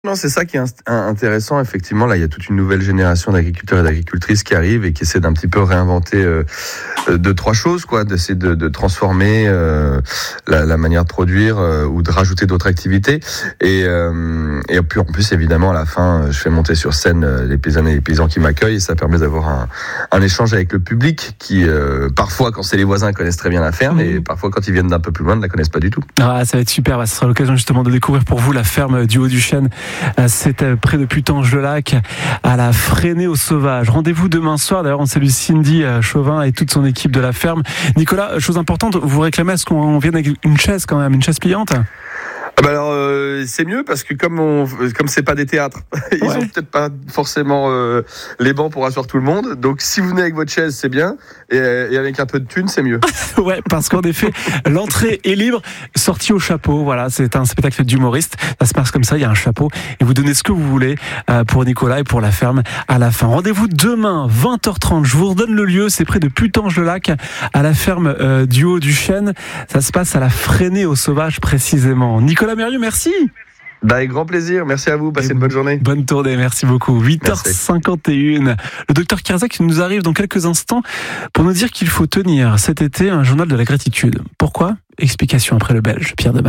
Non, c'est ça qui est intéressant. Effectivement, là, il y a toute une nouvelle génération d'agriculteurs et d'agricultrices qui arrivent et qui essaient d'un petit peu réinventer deux, trois choses, quoi, d'essayer de transformer la manière de produire ou de rajouter d'autres activités. Et puis en plus, évidemment, à la fin, je fais monter sur scène les paysannes et les paysans qui m'accueillent et ça permet d'avoir un échange avec le public qui, parfois, quand c'est les voisins, connaissent très bien la ferme et parfois, quand ils viennent d'un peu plus loin, ne la connaissent pas du tout. Ah, ça va être super. Ce sera l'occasion justement de découvrir pour vous la ferme du Haut-du-Chêne. C'est près de Putange-le-Lac, à la Fresnay-aux-Sauvages. Rendez-vous demain soir. D'ailleurs, on salue Cindy Chauvin et toute son équipe de la ferme. Nicolas, chose importante, vous réclamez à ce qu'on vienne avec une chaise quand même, une chaise pliante? Alors c'est mieux parce que comme c'est pas des théâtres, ils ont peut-être pas forcément les bancs pour asseoir tout le monde. Donc si vous venez avec votre chaise, c'est bien, et avec un peu de thune, c'est mieux. Ouais, parce qu'en effet, l'entrée est libre, sortie au chapeau. Voilà, c'est un spectacle d'humoriste. Ça se passe comme ça, il y a un chapeau et vous donnez ce que vous voulez pour Nicolas et pour la ferme à la fin. Rendez-vous demain 20h30. Je vous redonne le lieu, c'est près de Putange-le-Lac, à la ferme du Haut-du-Chêne. Ça se passe à la Fresnay-aux-Sauvages précisément. Nicolas Mérieux, merci. Avec grand plaisir, merci à vous, passez une bonne journée. Bonne tournée, merci beaucoup. 8h51. Le docteur Kierzek nous arrive dans quelques instants pour nous dire qu'il faut tenir cet été un journal de la gratitude. Pourquoi? Explication après le Belge, Pierre Debar.